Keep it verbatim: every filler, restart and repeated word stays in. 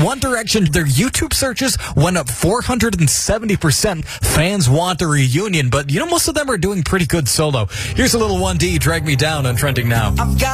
One Direction, their YouTube searches went up four hundred seventy percent. Fans want a reunion, but you know, most of them are doing pretty good solo. Here's a little one D, Drag Me Down, on Trending Now. I've got